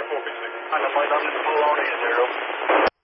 456. And the flight level is full on 80.